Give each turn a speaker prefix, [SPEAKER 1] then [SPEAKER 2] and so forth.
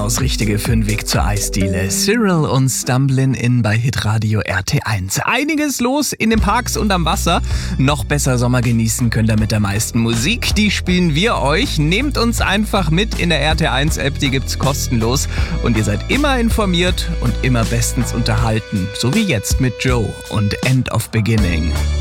[SPEAKER 1] genau's Richtige für den Weg zur Eisdiele. Cyril und Stumblin' In bei Hitradio RT1. Einiges los in den Parks und am Wasser. Noch besser Sommer genießen könnt ihr mit der meisten Musik. Die spielen wir euch. Nehmt uns einfach mit in der RT1-App, die gibt's kostenlos. Und ihr seid immer informiert und immer bestens unterhalten. So wie jetzt mit Joe und End of Beginning.